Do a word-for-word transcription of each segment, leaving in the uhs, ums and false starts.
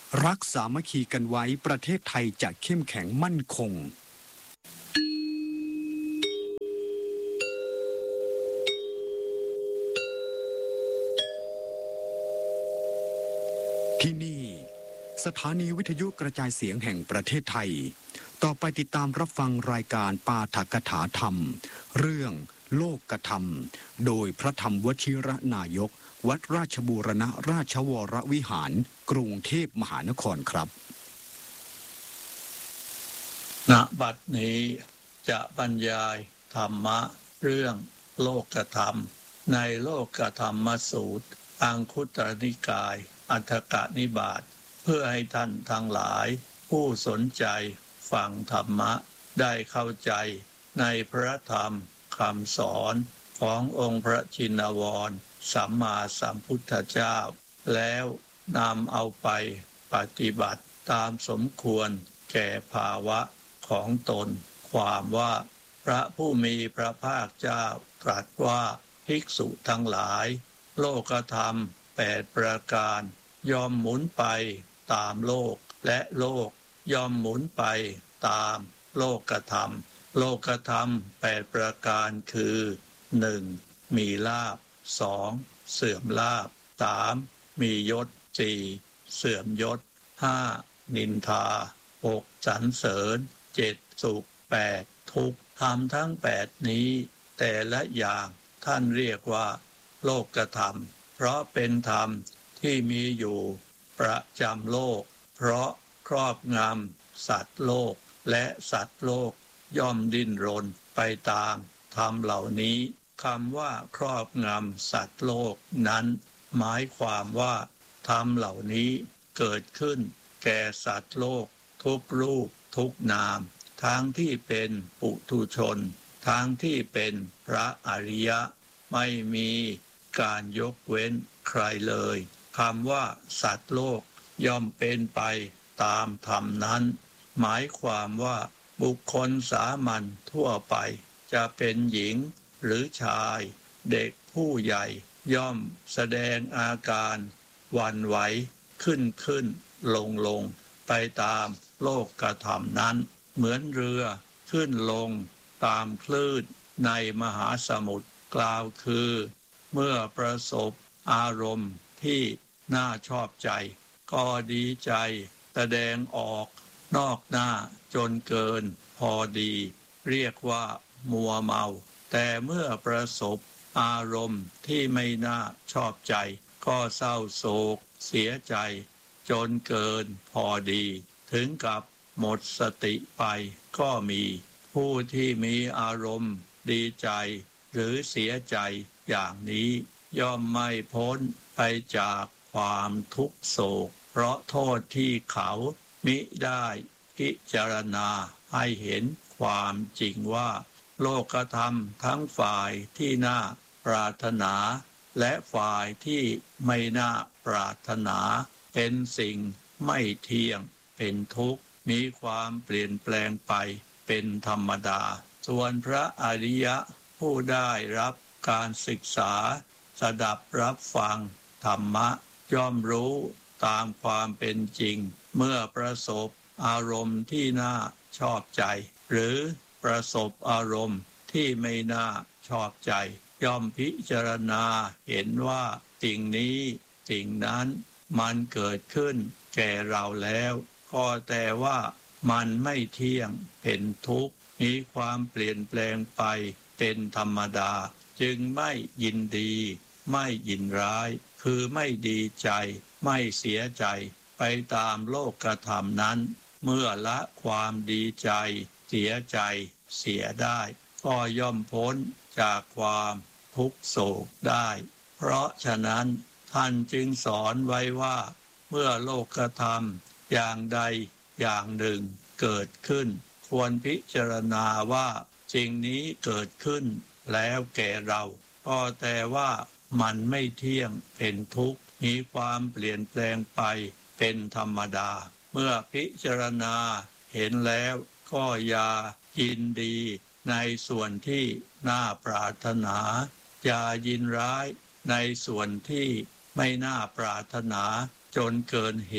รักสามัคคีกันไว้ประเทศไทยจะเข้มแข็งมั่นคงที่นี่สถานีวิทยุกระจายเสียงแห่งประเทศไทยต่อไปติดตามรับฟังรายการปาฐกถาธรรมเรื่องโลกธรรมโดยพระธรรมวชิรนายกวัดราชบูรณราชวรวิหารกรุงเทพมหานครครับณ บัดนี้จะบรรยายธรรมะเรื่องโลกธรรมในโลกธรรมสูตรอังคุตรนิกายอัฏฐกนิบาตเพื่อให้ท่านทั้งหลายผู้สนใจฟังธรรมะได้เข้าใจในพระธรรมคำสอนขององค์พระชินวรสัมมาสัมพุทธเจ้าแล้วนำเอาไปปฏิบัติตามสมควรแก่ภาวะของตนความว่าพระผู้มีพระภาคเจ้าตรัสว่าภิกษุทั้งหลายโลกธรรมแปดประการย่อมหมุนไปตามโลกและโลกย่อมหมุนไปตามโลกธรรมโลกธรรมแปดประการคือ หนึ่ง. มีลาภ สอง. เสื่อมลาภ สาม. มียศ สี่. เสื่อมยศ ห้า. นินทา หก. สรรเสริญ เจ็ด. สุข แปด. ทุกข์ธรรมทั้งแปดนี้แต่ละอย่างท่านเรียกว่าโลกธรรมเพราะเป็นธรรมที่มีอยู่ประจำโลกเพราะครอบงำสัตว์โลกและสัตว์โลกย่อมดิ้นรนไปตามธรรมเหล่านี้คำว่าครอบงำสัตว์โลกนั้นหมายความว่าธรรมเหล่านี้เกิดขึ้นแก่สัตว์โลกทุกรูปทุกนามทั้งที่เป็นปุถุชนทั้งที่เป็นพระอริยะไม่มีการยกเว้นใครเลยคำว่าสัตว์โลกย่อมเป็นไปตามธรรมนั้นหมายความว่าบุคคลสามัญทั่วไปจะเป็นหญิงหรือชายเด็กผู้ใหญ่ย่อมแสดงอาการหวั่นไหวขึ้นขึ้นลงลงไปตามโลกธรรมนั้นเหมือนเรือขึ้นลงตามคลื่นในมหาสมุทรกล่าวคือเมื่อประสบอารมณ์ที่น่าชอบใจก็ดีใจแสดงออกนอกหน้าจนเกินพอดีเรียกว่ามัวเมาแต่เมื่อประสบอารมณ์ที่ไม่น่าชอบใจก็เศร้าโศกเสียใจจนเกินพอดีถึงกับหมดสติไปก็มีผู้ที่มีอารมณ์ดีใจหรือเสียใจอย่างนี้ย่อมไม่พ้นไปจากความทุกโศกเพราะโทษที่เขามิได้พิจารณาให้เห็นความจริงว่าโลกธรรมทั้งฝ่ายที่น่าปรารถนาและฝ่ายที่ไม่น่าปรารถนาเป็นสิ่งไม่เที่ยงเป็นทุกข์มีความเปลี่ยนแปลงไปเป็นธรรมดาส่วนพระอริยะผู้ได้รับการศึกษาสดับรับฟังธรรมะย่อมรู้ตามความเป็นจริงเมื่อประสบอารมณ์ที่น่าชอบใจหรือประสบอารมณ์ที่ไม่น่าชอบใจย่อมพิจารณาเห็นว่าสิ่งนี้สิ่งนั้นมันเกิดขึ้นแก่เราแล้วก็แต่ว่ามันไม่เที่ยงเป็นทุกข์มีความเปลี่ยนแปลงไปเป็นธรรมดาจึงไม่ยินดีไม่ยินร้ายคือไม่ดีใจไม่เสียใจไปตามโลกธรรมนั้นเมื่อละความดีใจเสียใจเสียได้ก็ย่อมพ้นจากความทุกโศกได้เพราะฉะนั้นท่านจึงสอนไว้ว่าเมื่อโลกธรรมอย่างใดอย่างหนึ่งเกิดขึ้นควรพิจารณาว่าสิ่งนี้เกิดขึ้นแล้วแก่เราก็แต่ว่ามันไม่เที่ยงเป็นทุกข์มีความเปลี่ยนแปลงไปเป็นธรรมดาเมื่อพิจารณาเห็นแล้วก็อย่ายินดีในส่วนที่น่าปรารถนาอย่ายินร้ายในส่วนที่ไม่น่าปรารถนาจนเกินเหตุ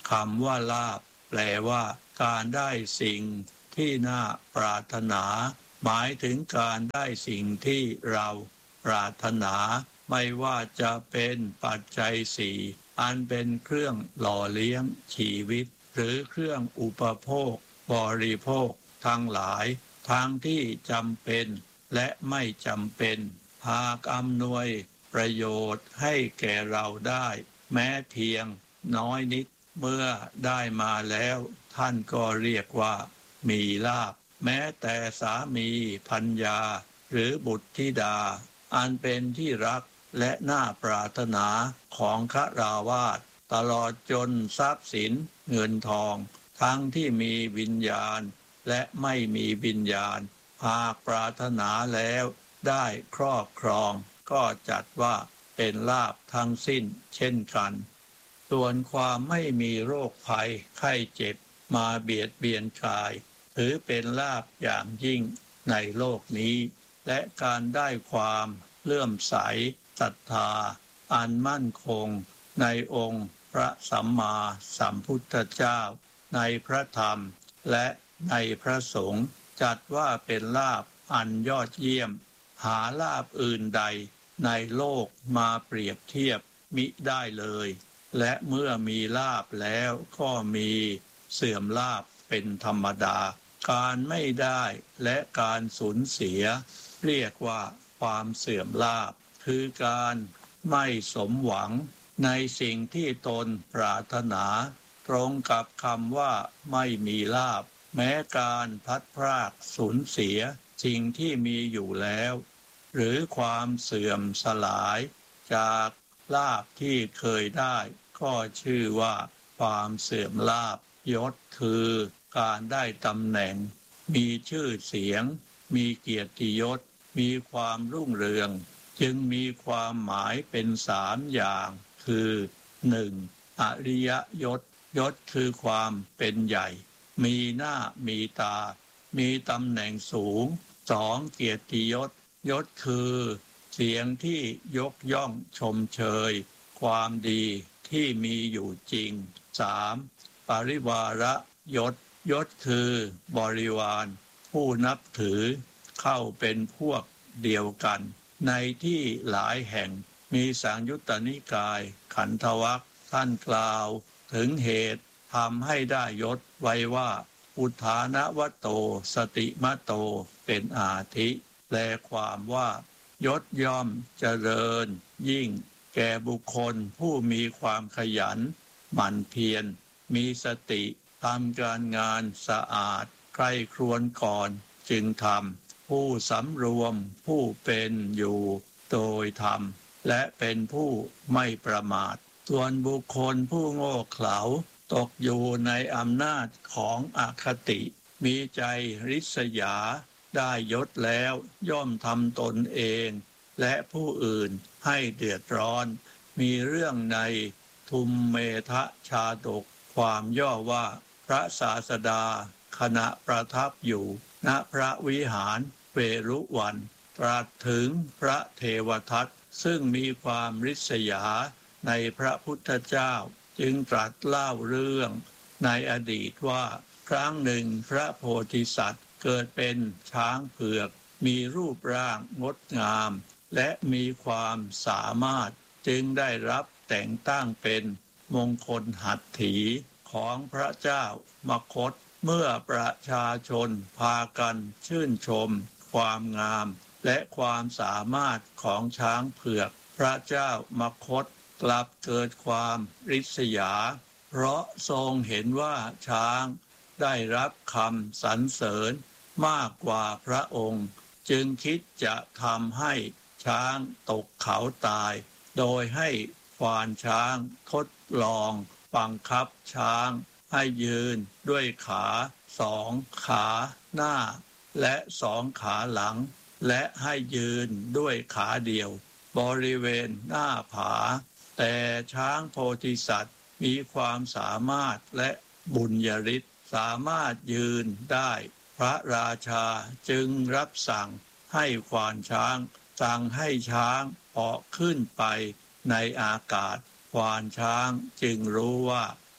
คำว่าลาภแปลว่าการได้สิ่งที่น่าปรารถนาหมายถึงการได้สิ่งที่เราปรารถนาไม่ว่าจะเป็นปัจจัยสี่อันเป็นเครื่องหล่อเลี้ยงชีวิตหรือเครื่องอุปโภคบริโภคทั้งหลายทั้งที่จำเป็นและไม่จำเป็นหากอำนวยประโยชน์ให้แก่เราได้แม้เพียงน้อยนิดเมื่อได้มาแล้วท่านก็เรียกว่ามีลาภแม้แต่สามีภรรยาหรือบุตรธิดาอันเป็นที่รักและน่าปรารถนาของฆราวาสตลอดจนทรัพย์สินเงินทองทั้งที่มีวิญญาณและไม่มีวิญญาณหากปรารถนาแล้วได้ครอบครองก็จัดว่าเป็นลาภทั้งสิ้นเช่นกันส่วนความไม่มีโรคภัยไข้เจ็บมาเบียดเบียนกายถือเป็นลาภอย่างยิ่งในโลกนี้และการได้ความเลื่อมใสศรัทธาอันมั่นคงในองค์พระสัมมาสัมพุทธเจ้าในพระธรรมและในพระสงฆ์จัดว่าเป็นลาภอันยอดเยี่ยมหาลาภอื่นใดในโลกมาเปรียบเทียบมิได้เลยและเมื่อมีลาภแล้วก็มีเสื่อมลาภเป็นธรรมดาการไม่ได้และการสูญเสียเรียกว่าความเสื่อมลาภคือการไม่สมหวังในสิ่งที่ตนปรารถนาตรงกับคำว่าไม่มีลาภแม้การพลัดพรากสูญเสียสิ่งที่มีอยู่แล้วหรือความเสื่อมสลายจากลาภที่เคยได้ก็ชื่อว่าความเสื่อมลาภยศคือการได้ตำแหน่งมีชื่อเสียงมีเกียรติยศมีความรุ่งเรืองจึงมีความหมายเป็นสามอย่างคือหนึ่งอริยยศยศคือความเป็นใหญ่มีหน้ามีตามีตำแหน่งสูงสองเกียรติยศยศคือเสียงที่ยกย่องชมเชยความดีที่มีอยู่จริงสามปริวารยศยศคือบริวารผู้นับถือเข้าเป็นพวกเดียวกันในที่หลายแห่งมีสังยุตตนิกายขันธวรรคท่านกล่าวถึงเหตุทำให้ได้ยศไว้ว่าอุทานวโตสติมโตเป็นอาทิแปลความว่ายศย่อมเจริญยิ่งแก่บุคคลผู้มีความขยันหมั่นเพียรมีสติทำการงานสะอาดใคร่ครวญก่อนจึงทำผู้สำรวมผู้เป็นอยู่โดยธรรมและเป็นผู้ไม่ประมาทส่วนบุคคลผู้โง่เขลาตกอยู่ในอำนาจของอคติมีใจริษยาได้ยศแล้วย่อมทำตนเองและผู้อื่นให้เดือดร้อนมีเรื่องในทุมเมทะชาดกความย่อว่าพระศาสดาขณะประทับอยู่ณพระวิหารเวรุวันตรัสถึงพระเทวทัตซึ่งมีความริษยาในพระพุทธเจ้าจึงตรัสเล่าเรื่องในอดีตว่าครั้งหนึ่งพระโพธิสัตว์เกิดเป็นช้างเผือกมีรูปร่างงดงามและมีความสามารถจึงได้รับแต่งตั้งเป็นมงคลหัตถีของพระเจ้ามคธเมื่อประชาชนพากันชื่นชมความงามและความสามารถของช้างเผือกพระเจ้ามคธกลับเกิดความริษยาเพราะทรงเห็นว่าช้างได้รับคำสรรเสริญมากกว่าพระองค์จึงคิดจะทำให้ช้างตกเขาตายโดยให้ควานช้างทดลองบังคับช้างให้ยืนด้วยขาสองขาหน้าและสองขาหลังและให้ยืนด้วยขาเดียวบริเวณหน้าผาแต่ช้างโพธิสัตว์มีความสามารถและบุญญาฤทธิ์สามารถยืนได้พระราชาจึงรับสั่งให้ควานช้างสั่งให้ช้างออกขึ้นไปในอากาศควานช้างจึงรู้ว่า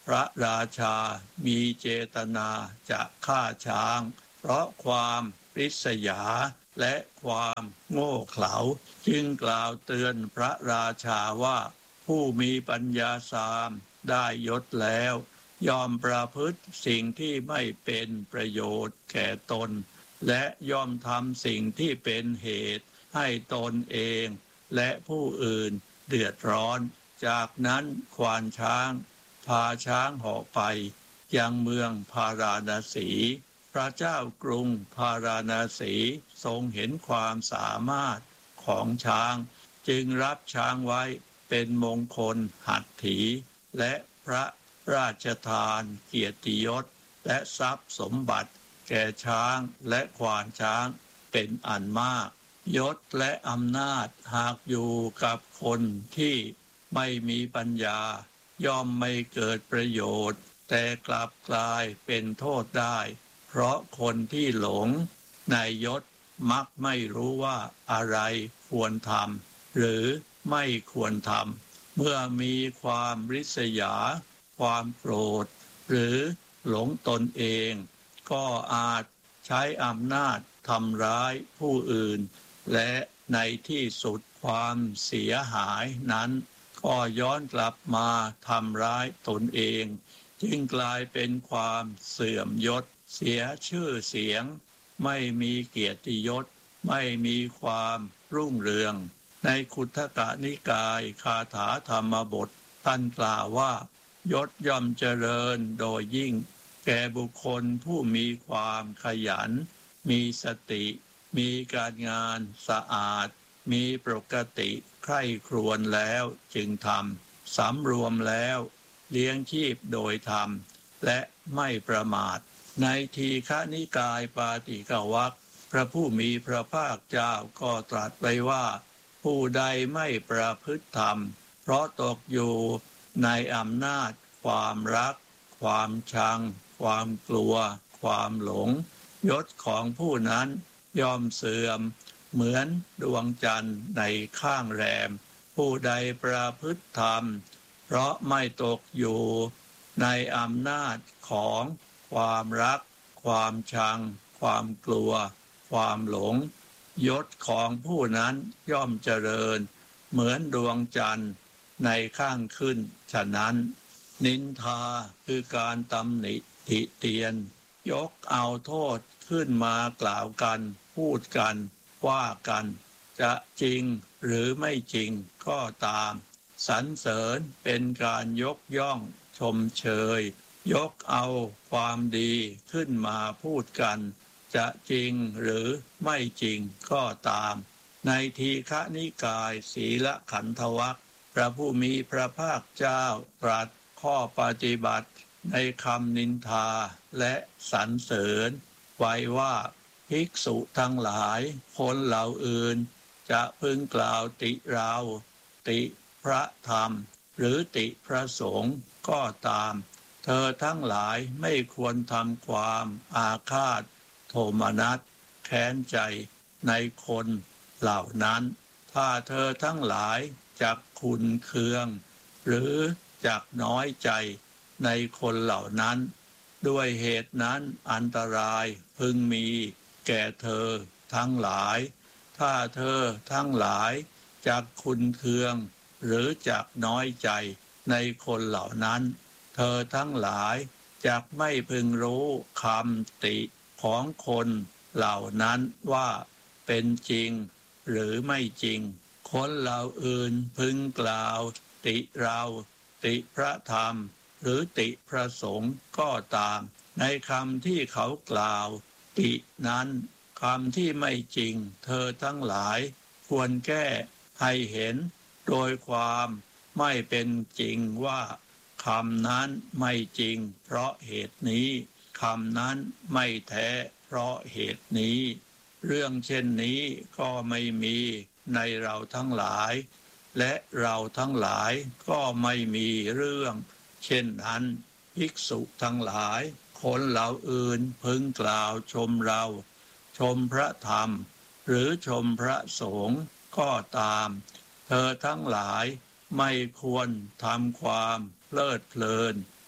พระราชามีเจตนาจะฆ่าช้างเพราะความริษยาและความโง่เขลาจึงกล่าวเตือนพระราชาว่าผู้มีปัญญาสามได้ยศแล้วยอมประพฤติสิ่งที่ไม่เป็นประโยชน์แก่ตนและยอมทำสิ่งที่เป็นเหตุให้ตนเองและผู้อื่นเดือดร้อนจากนั้นควานช้างพาช้างเหาะไปยังเมืองพาราณสีพระเจ้ากรุงพาราณสีทรงเห็นความสามารถของช้างจึงรับช้างไว้เป็นมงคลหัตถีและพระราชทานเกียรติยศและทรัพย์สมบัติแก่ช้างและควานช้างเป็นอันมากยศและอำนาจหากอยู่กับคนที่ไม่มีปัญญาย่อมไม่เกิดประโยชน์แต่กลับกลายเป็นโทษได้เพราะคนที่หลงในยศมักไม่รู้ว่าอะไรควรทำหรือไม่ควรทำเมื่อมีความริษยาความโกรธหรือหลงตนเองก็อาจใช้อำนาจทำร้ายผู้อื่นและในที่สุดความเสียหายนั้นก็ย้อนกลับมาทำร้ายตนเองจึงกลายเป็นความเสื่อมยศเสียชื่อเสียงไม่มีเกียรติยศไม่มีความรุ่งเรืองในคุทธกนิกายคาถาธรรมบทท่านกล่าวว่ายศย่อมเจริญโดยยิ่งแก่บุคคลผู้มีความขยันมีสติมีการงานสะอาดมีปกติใคร่ครวญแล้วจึงทำสำรวมแล้วเลี้ยงชีพโดยธรรมและไม่ประมาทในทีฆนิกายปาติกวรรคพระผู้มีพระภาคเจ้าก็ตรัสไว้ว่าผู้ใดไม่ประพฤติธรรมเพราะตกอยู่ในอำนาจความรักความชังความกลัวความหลงยศของผู้นั้นย่อมเสื่อมเหมือนดวงจันทร์ในข้างแรมผู้ใดประพฤติธรรมเพราะไม่ตกอยู่ในอำนาจของความรักความชังความกลัวความหลงยศของผู้นั้นย่อมเจริญเหมือนดวงจันทร์ในข้างขึ้นฉะนั้นนินทาคือการตำหนิติเตียนยกเอาโทษขึ้นมากล่าวกันพูดกันว่ากันจะจริงหรือไม่จริงก็ตามสรรเสริญเป็นการยกย่องชมเชยยกเอาความดีขึ้นมาพูดกันจะจริงหรือไม่จริงก็ตามในทีฆนิกายศีลขันธวรรคพระผู้มีพระภาคเจ้าตรัสข้อปฏิบัติในคำนินทาและสรรเสริญไว้ว่าภิกษุทั้งหลายคนเหล่าอื่นจะพึงกล่าวติเราติพระธรรมหรือติพระสงฆ์ก็ตามเธอทั้งหลายไม่ควรทำความอาฆาตโทมนัสแค้นใจในคนเหล่านั้นถ้าเธอทั้งหลายจักขุนเคืองหรือจักน้อยใจในคนเหล่านั้นด้วยเหตุนั้นอันตรายพึงมีแก่เธอทั้งหลายถ้าเธอทั้งหลายจักขุนเคืองหรือจักน้อยใจในคนเหล่านั้นเธอทั้งหลายจักไม่พึงรู้คำติของคนเหล่านั้นว่าเป็นจริงหรือไม่จริงคนเหล่าอื่นพึงกล่าวติเราติพระธรรมหรือติพระสงฆ์ก็ตามในคำที่เขากล่าวตินั้นคำที่ไม่จริงเธอทั้งหลายควรแก้ให้เห็นโดยความไม่เป็นจริงว่าคำนั้นไม่จริงเพราะเหตุนี้คำนั้นไม่แท้เพราะเหตุนี้เรื่องเช่นนี้ก็ไม่มีในเราทั้งหลายและเราทั้งหลายก็ไม่มีเรื่องเช่นนั้นภิกษุทั้งหลายคนเหล่าอื่นพึงกล่าวชมเราชมพระธรรมหรือชมพระสงฆ์ก็ตามเธอทั้งหลายไม่ควรทำความเพลิดเพลิน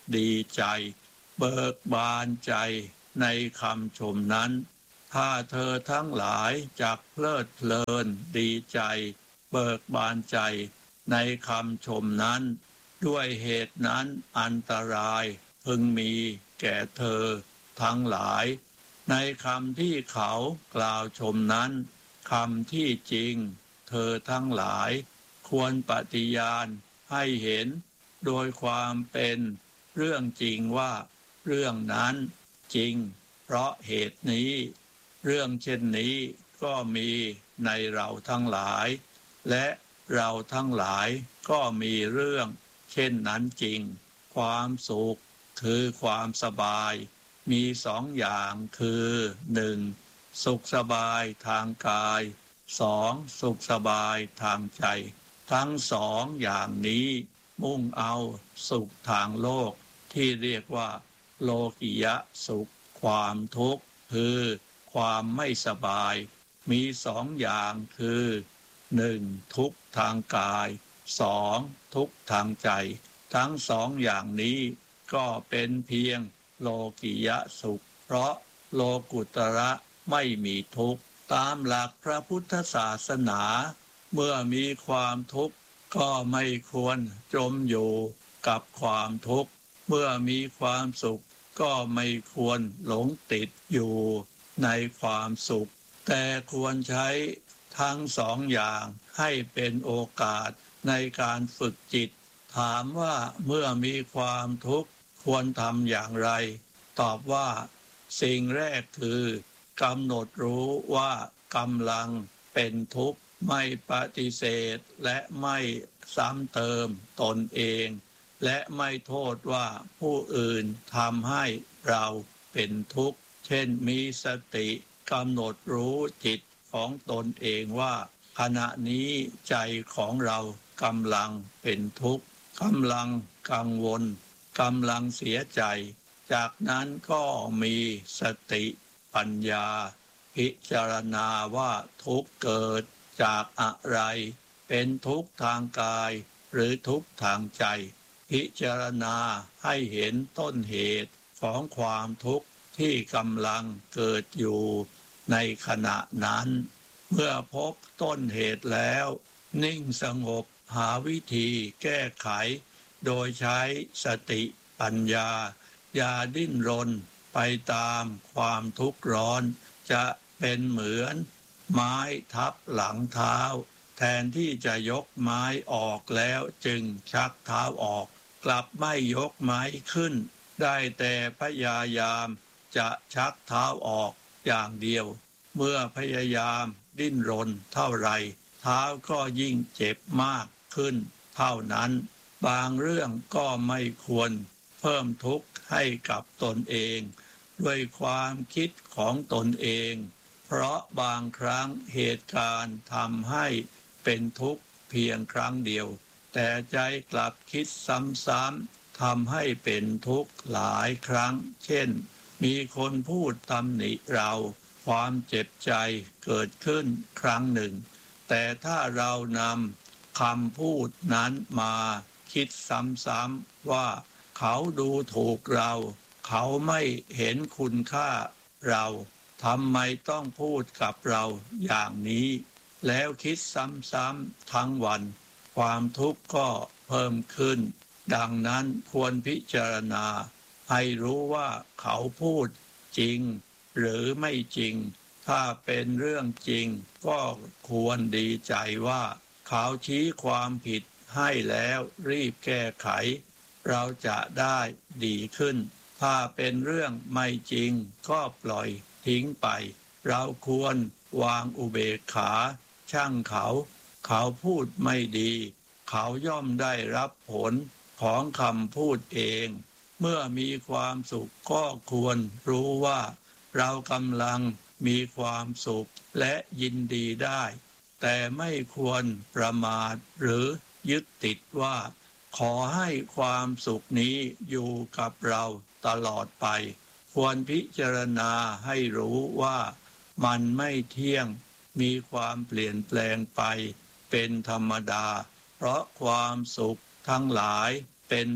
ดีใจเบิกบานใจในคำชมนั้นถ้าเธอทั้งหลายจักเพลิดเพลินดีใจเบิกบานใจในคำชมนั้นด้วยเหตุนั้นอันตรายพึงมีแก่เธอทั้งหลายในคำที่เขากล่าวชมนั้นคำที่จริงเธอทั้งหลายควรปฏิญาณให้เห็นโดยความเป็นเรื่องจริงว่าเรื่องนั้นจริงเพราะเหตุนี้เรื่องเช่นนี้ก็มีในเราทั้งหลายและเราทั้งหลายก็มีเรื่องเช่นนั้นจริงความสุขคือความสบายมีสองอย่างคือหนึ่งสุขสบายทางกายสองสุขสบายทางใจทั้งสองอย่างนี้มุ่งเอาสุขทางโลกที่เรียกว่าโลกิยะสุขความทุกข์คือความไม่สบายมีสองอย่างคือหนึ่งทุกข์ทางกายสองทุกข์ทางใจทั้งสองอย่างนี้ก็เป็นเพียงโลกิยะสุขเพราะโลกุตระไม่มีทุกข์ตามหลักพระพุทธศาสนาเมื่อมีความทุกข์ก็ไม่ควรจมอยู่กับความทุกข์เมื่อมีความสุขก็ไม่ควรหลงติดอยู่ในความสุขแต่ควรใช้ทั้งสองอย่างให้เป็นโอกาสในการฝึกจิตถามว่าเมื่อมีความทุกข์ควรทำอย่างไรตอบว่าสิ่งแรกคือกำหนดรู้ว่ากำลังเป็นทุกข์ไม่ปฏิเสธและไม่ซ้ำเติมตนเองและไม่โทษว่าผู้อื่นทำให้เราเป็นทุกข์เช่นมีสติกำหนดรู้จิตของตนเองว่าขณะนี้ใจของเรากำลังเป็นทุกข์กำลังกังวลกำลังเสียใจจากนั้นก็มีสติปัญญาพิจารณาว่าทุกข์เกิดจากอะไรเป็นทุกข์ทางกายหรือทุกข์ทางใจพิจารณาให้เห็นต้นเหตุของความทุกข์ที่กำลังเกิดอยู่ในขณะนั้นเมื่อพบต้นเหตุแล้วนิ่งสงบหาวิธีแก้ไขโดยใช้สติปัญญาอย่าดิ้นรนไปตามความทุกข์ร้อนจะเป็นเหมือนไม้ทับหลังเท้าแทนที่จะยกไม้ออกแล้วจึงชักเท้าออกกลับไม่ยกไม้ขึ้นได้แต่พยายามจะชักเท้าออกอย่างเดียวเมื่อพยายามดิ้นรนเท่าไรเท้าก็ยิ่งเจ็บมากขึ้นเท่านั้นบางเรื่องก็ไม่ควรเพิ่มทุกข์ให้กับตนเองด้วยความคิดของตนเองเพราะบางครั้งเหตุการณ์ทำให้เป็นทุกข์เพียงครั้งเดียวแต่ใจกลับคิดซ้ำๆทำให้เป็นทุกข์หลายครั้งเช่นมีคนพูดตำหนิเราความเจ็บใจเกิดขึ้นครั้งหนึ่งแต่ถ้าเรานำคำพูดนั้นมาคิดซ้ำๆว่าเขาดูถูกเราเขาไม่เห็นคุณค่าเราทำไมต้องพูดกับเราอย่างนี้แล้วคิดซ้ำๆทั้งวันความทุกข์ก็เพิ่มขึ้นดังนั้นควรพิจารณาให้รู้ว่าเขาพูดจริงหรือไม่จริงถ้าเป็นเรื่องจริงก็ควรดีใจว่าเขาชี้ความผิดให้แล้วรีบแก้ไขเราจะได้ดีขึ้นถ้าเป็นเรื่องไม่จริงก็ปล่อยทิ้งไปเราควรวางอุเบกขาช่างเขาเขาพูดไม่ดีเขาย่อมได้รับผลของคำพูดเองเมื่อมีความสุขก็ควรรู้ว่าเรากำลังมีความสุขและยินดีได้แต่ไม่ควรประมาทหรือยึดติดว่าขอให้ความสุขนี้อยู่กับเราตลอดไปควรพิจารณาให้รู้ว่ามันไม่เที่ยงมีความเปลี่ยนแปลงไปเป็นธรรมดาเพราะความสุขทั้งหลายเป็น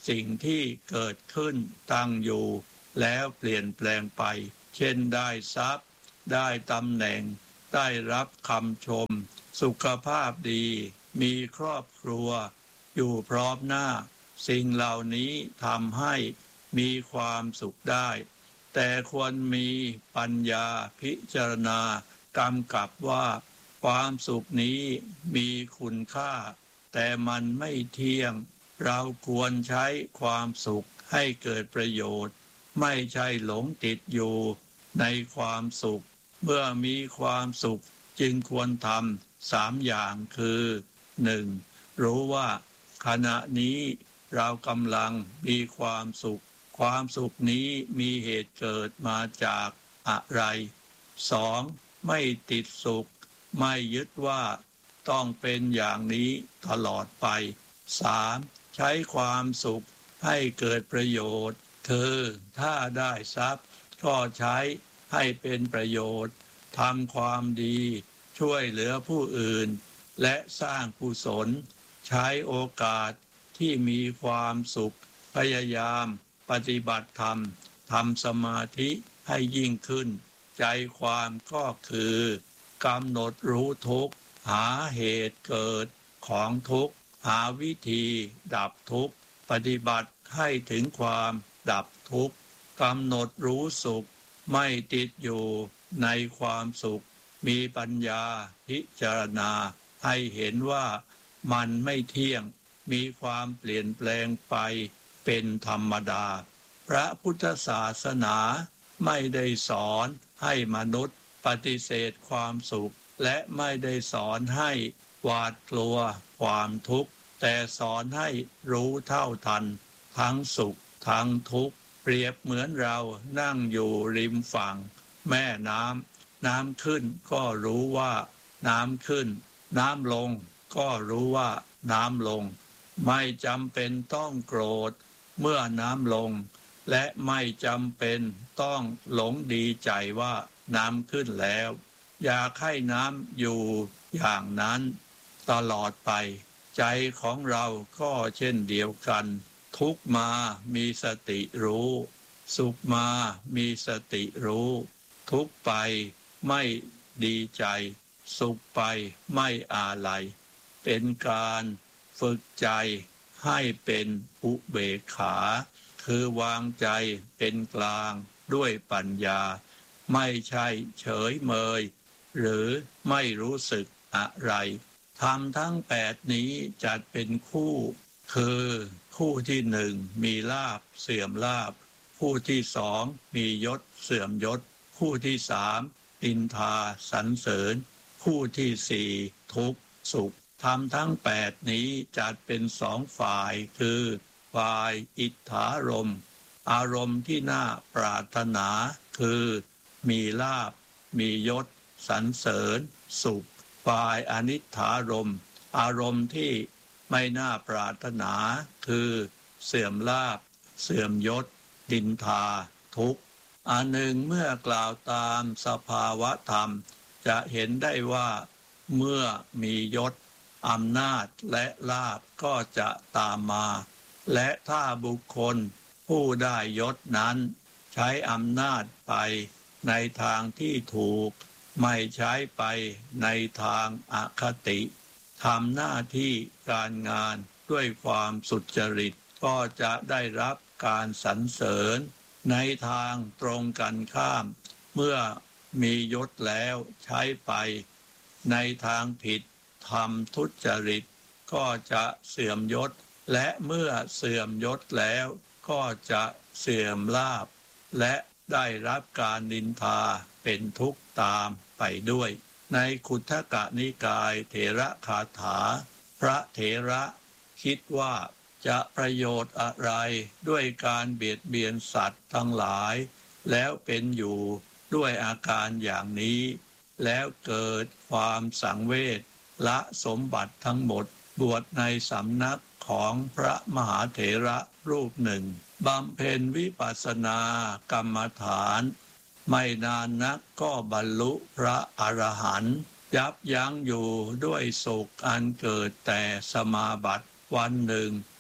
สิ่งที่เกิดขึ้นตั้งอยู่แล้วเปลี่ยนแปลงไปเช่นได้ทรัพย์ได้ตำแหน่งได้รับคำชมสุขภาพดีมีครอบครัวอยู่พร้อมหน้าสิ่งเหล่านี้ทำให้มีความสุขได้แต่ควรมีปัญญาพิจารณากำกับว่าความสุขนี้มีคุณค่าแต่มันไม่เที่ยงเราควรใช้ความสุขให้เกิดประโยชน์ไม่ใช่หลงติดอยู่ในความสุขเมื่อมีความสุขจึงควรทำสามอย่างคือหนึ่งรู้ว่าขณะนี้เรากำลังมีความสุขความสุขนี้มีเหตุเกิดมาจากอะไรสองไม่ติดสุขไม่ยึดว่าต้องเป็นอย่างนี้ตลอดไปสามใช้ความสุขให้เกิดประโยชน์คือถ้าได้ทรัพย์ก็ใช้ให้เป็นประโยชน์ทำความดีช่วยเหลือผู้อื่นและสร้างกุศลใช้โอกาสที่มีความสุขพยายามปฏิบัติธรรมทำสมาธิให้ยิ่งขึ้นใจความก็คือกำหนดรู้ทุกข์หาเหตุเกิดของทุกข์หาวิธีดับทุกข์ปฏิบัติให้ถึงความดับทุกข์กำหนดรู้สุขไม่ติดอยู่ในความสุขมีปัญญาพิจารณาให้เห็นว่ามันไม่เที่ยงมีความเปลี่ยนแปลงไปเป็นธรรมดาพระพุทธศาสนาไม่ได้สอนให้มนุษย์ปฏิเสธความสุขและไม่ได้สอนให้หวาดกลัวความทุกข์แต่สอนให้รู้เท่าทันทั้งสุขทั้งทุกข์เปรียบเหมือนเรานั่งอยู่ริมฝั่งแม่น้ำน้ำขึ้นก็รู้ว่าน้ำขึ้นน้ำลงก็รู้ว่าน้ำลงไม่จำเป็นต้องโกรธเมื่อน้ำลงและไม่จำเป็นต้องหลงดีใจว่าน้ำขึ้นแล้วอยากให้น้ำอยู่อย่างนั้นตลอดไปใจของเราก็เช่นเดียวกันทุกข์มามีสติรู้สุขมามีสติรู้ทุกข์ไปไม่ดีใจสุขไปไม่อาลัยเป็นการฝึกใจให้เป็นอุเบกขาคือวางใจเป็นกลางด้วยปัญญาไม่ใช่เฉยเมยหรือไม่รู้สึกอะไรธรรมทั้งแปดนี้จัดเป็นคู่คือคู่ที่หนึ่งมีลาภเสื่อมลาภคู่ที่สองมียศเสื่อมยศคู่ที่สามนินทาสรรเสริญคู่ที่สี่ทุกข์สุขธรรมทั้งแปดนี้จัดเป็นสองฝ่ายคือฝ่ายอิทธารมณ์อารมณ์ที่น่าปรารถนาคือมีลาภมียศสรรเสริญสุขฝ่ายอนิทธารมณ์อารมณ์ที่ไม่น่าปรารถนาคือเสื่อมลาภเสื่อมยศดินทาทุกข์อันหนึ่งเมื่อกล่าวตามสภาวะธรรมจะเห็นได้ว่าเมื่อมียศอำนาจและลาภก็จะตามมาและถ้าบุคคลผู้ได้ยศนั้นใช้อำนาจไปในทางที่ถูกไม่ใช้ไปในทางอคติทำหน้าที่การงานด้วยความสุจริตก็จะได้รับการสรรเสริญในทางตรงกันข้ามเมื่อมียศแล้วใช้ไปในทางผิดทำทุจริตก็จะเสื่อมยศและเมื่อเสื่อมยศแล้วก็จะเสื่อมลาภและได้รับการนินทาเป็นทุกข์ตามไปด้วยในขุททกนิกายเถระคาถาพระเถระคิดว่าจะประโยชน์อะไรด้วยการเบียดเบียนสัตว์ทั้งหลายแล้วเป็นอยู่ด้วยอาการอย่างนี้แล้วเกิดความสังเวชละสมบัติทั้งหมดบวชในสำนักของพระมหาเถระรูปหนึ่งบำเพ็ญวิปัสสนากรรมฐานไม่นานนักก็บรรลุพระอรหันต์ยับยั้งอยู่ด้วยสุขอันเกิดแต่สมาบัติวันหนึ่ง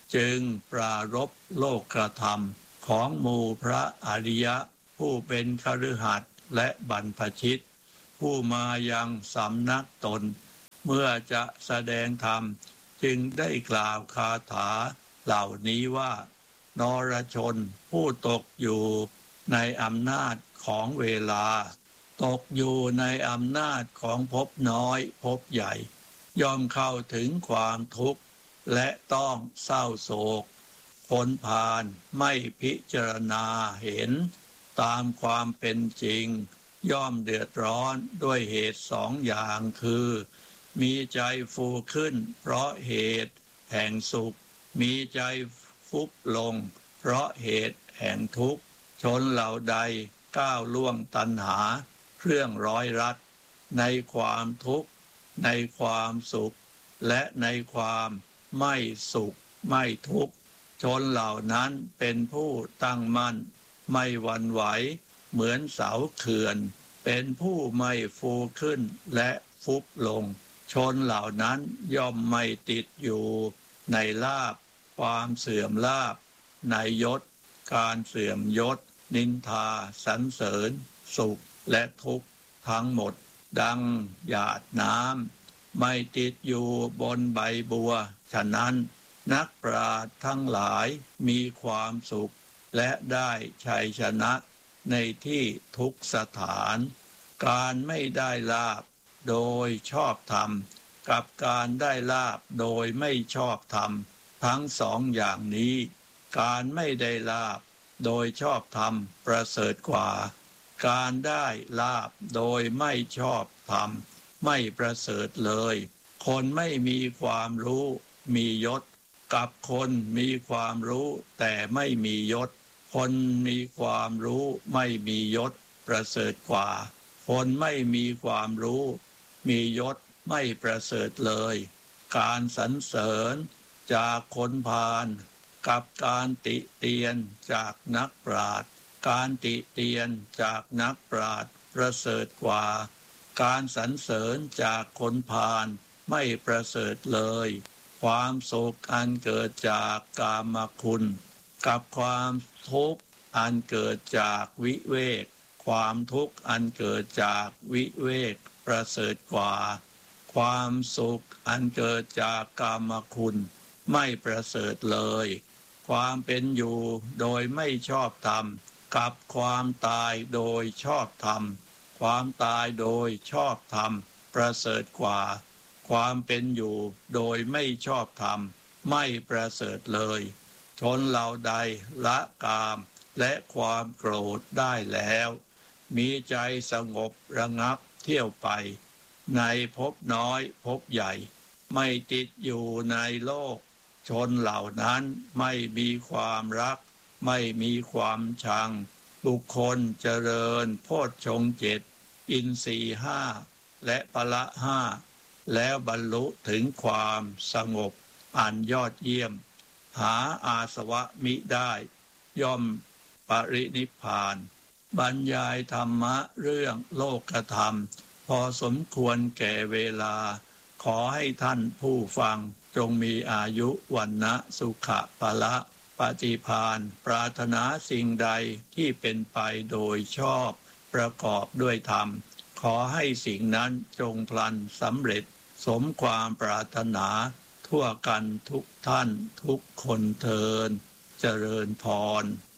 จึงปรารภโลกธรรมของหมู่พระอริยะผู้เป็นคฤหัสถ์และบรรพชิตผู้มายังสำนักตนเมื่อจะแสดงธรรมจึงได้กล่าวคาถาเหล่านี้ว่านรชนผู้ตกอยู่ในอำนาจของเวลาตกอยู่ในอำนาจของภพน้อยภพใหญ่ย่อมเข้าถึงความทุกข์และต้องเศร้าโศกคนพาลไม่พิจารณาเห็นตามความเป็นจริงย่อมเดือดร้อนด้วยเหตุสองอย่างคือมีใจฟูขึ้นเพราะเหตุแห่งสุขมีใจฟุบลงเพราะเหตุแห่งทุกข์ชนเหล่าใดก้าวล่วงตัณหาเครื่องร้อยรัดในความทุกข์ในความสุขและในความไม่สุขไม่ทุกข์ชนเหล่านั้นเป็นผู้ตั้งมั่นไม่หวั่นไหวเหมือนเสาเขื่อนเป็นผู้ไม่ฟูขึ้นและฟุบลงชนเหล่านั้นย่อมไม่ติดอยู่ในลาภความเสื่อมลาภในยศการเสื่อมยศนินทาสรรเสริญสุขและทุกข์ทั้งหมดดังหยาดน้ำไม่ติดอยู่บนใบบัวฉะนั้นนักปราชญ์ทั้งหลายมีความสุขและได้ชัยชนะในที่ทุกสถานการไม่ได้ลาภโดยชอบธรรมกับการได้ลาภโดยไม่ชอบธรรมทั้งสองอย่างนี้การไม่ได้ลาภโดยชอบธรรมประเสริฐกว่าการได้ลาภโดยไม่ชอบธรรมไม่ประเสริฐเลยคนไม่มีความรู้มียศกับคนมีความรู้แต่ไม่มียศคนมีความรู้ไม่มียศประเสริฐกว่าคนไม่มีความรู้มียศไม่ประเสริฐเลยการสรรเสริญจากคนพาลกับการติเตียนจากนักปราชญ์การติเตียนจากนักปราชญ์ประเสริฐกว่าการสรรเสริญจากคนพาลไม่ประเสริฐเลยความสุขอันเกิดจากกามคุณกับความทุกข์อันเกิดจากวิเวกความทุกข์อันเกิดจากวิเวกประเสริฐกว่าความสุขอันเกิดจากกามคุณไม่ประเสริฐเลยความเป็นอยู่โดยไม่ชอบธรรมกับความตายโดยชอบธรรมความตายโดยชอบธรรมประเสริฐกว่าความเป็นอยู่โดยไม่ชอบธรรมไม่ประเสริฐเลยชนเหล่าใดละกามและความโกรธได้แล้วมีใจสงบระงับเที่ยวไปในภพน้อยภพใหญ่ไม่ติดอยู่ในโลกชนเหล่านั้นไม่มีความรักไม่มีความชังบุคคลเจริญโพชฌงค์เจ็ดอินทรีย์ห้าและพละห้าแล้วบรรลุถึงความสงบอันยอดเยี่ยมหาอาสวะมิได้ย่อมปรินิพพานบรรยายธรรมะเรื่องโลกธรรมพอสมควรแก่เวลาขอให้ท่านผู้ฟังจงมีอายุวันนะสุขะพละปฏิภาณปรารถนาสิ่งใดที่เป็นไปโดยชอบประกอบด้วยธรรมขอให้สิ่งนั้นจงพลันสำเร็จสมความปรารถนาทั่วกันทุกท่านทุกคนเทินเจริญพร